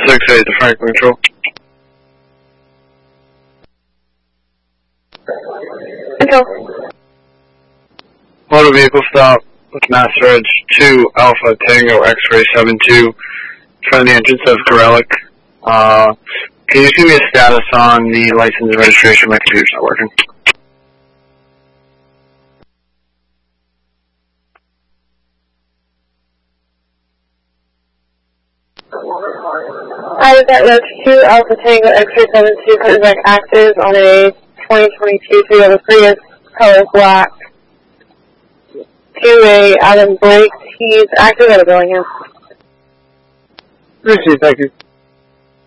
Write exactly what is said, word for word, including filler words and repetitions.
six eight to Franklin Control. Control. Motor vehicle stop with Master Edge two Alpha Tango X-Ray seven two in front of the entrance of Gorelick. Uh, can you just give me a status on the license and registration? My computer's not working. I was at Roach two Alpha Tango X-Ray seven two coming back active on a twenty twenty-two Toyota Prius, color black, to a Adam Blake. He's active at a Bellingham. Appreciate it, thank you.